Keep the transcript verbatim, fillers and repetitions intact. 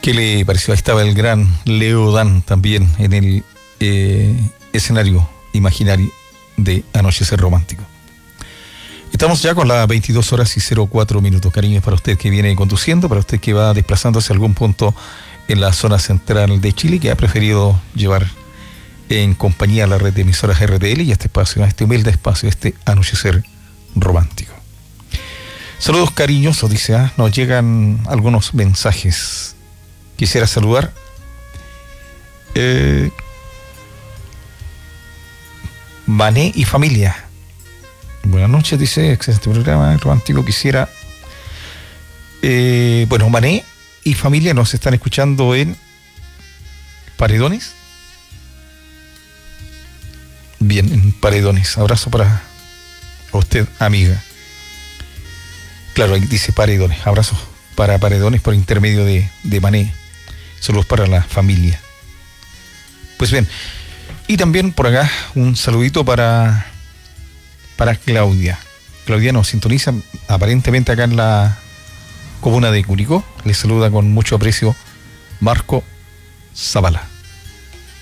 ¿Qué le pareció? Ahí estaba el gran Leo Dan también en el eh, escenario imaginario de Anochecer Romántico. Estamos ya con las veintidós horas y cero cuatro minutos. Cariños para usted que viene conduciendo, para usted que va desplazándose a algún punto en la zona central de Chile, que ha preferido llevar en compañía a la red de emisoras R T L y a este espacio, a este humilde espacio, este Anochecer Romántico. Saludos cariñosos, dice, ¿ah? Nos llegan algunos mensajes. Quisiera saludar eh, Mané y familia. Buenas noches, dice, excelente programa romántico. Quisiera eh, bueno, Mané y familia nos están escuchando en Paredones. Bien, en Paredones. Abrazo para usted, amiga. Claro, ahí dice Paredones. Abrazo para Paredones por intermedio de, de Mané. Saludos para la familia. Pues bien, y también por acá un saludito para, para Claudia. Claudia nos sintoniza aparentemente acá en la comuna de Curicó. Le saluda con mucho aprecio Marco Zavala.